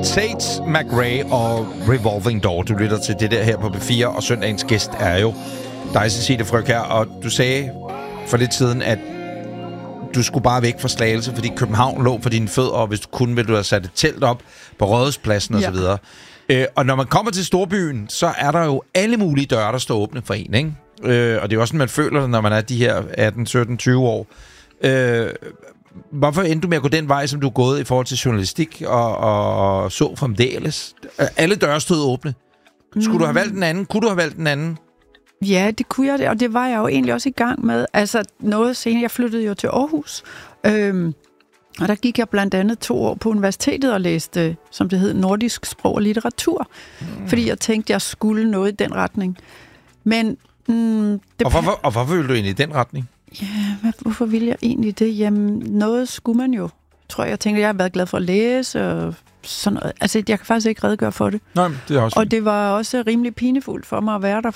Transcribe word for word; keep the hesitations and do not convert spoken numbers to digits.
Tate McRae og Revolving Door. Du lytter til det der her på B fire, og søndagens gæst er jo dig, Cecilie Frøkjær, her. Og du sagde for lidt siden, at du skulle bare væk fra Slagelse, fordi København lå for dine fødder, og hvis du kunne, ville du have sat et telt op på Rådhuspladsen ja. og så videre. Øh, og når man kommer til storbyen, så er der jo alle mulige døre, der står åbne for en, ikke? Øh, og det er også sådan, man føler det, når man er de her atten, sytten, tyve år. Øh, hvorfor endte du med at gå den vej, som du er gået i forhold til journalistik og, og, og så fremdeles? Alle døre stod åbne. Skulle mm. du have valgt den anden? Kunne du have valgt den anden? Ja, det kunne jeg, og det var jeg jo egentlig også i gang med. Altså noget senere, jeg flyttede jo til Aarhus, øhm, og der gik jeg blandt andet to år på universitetet og læste, som det hed, nordisk sprog og litteratur, mm. fordi jeg tænkte, jeg skulle noget i den retning. Men mm, det og, hvorfor, og hvorfor ville du ind i den retning? Ja, hvad, hvorfor ville jeg egentlig det? Jamen, noget skulle man jo. Tror jeg, jeg tænkte, jeg har været glad for at læse og sådan noget. Altså, jeg kan faktisk ikke redegøre for det. Nej, det er også og det var også rimelig pinefuldt for mig at være der,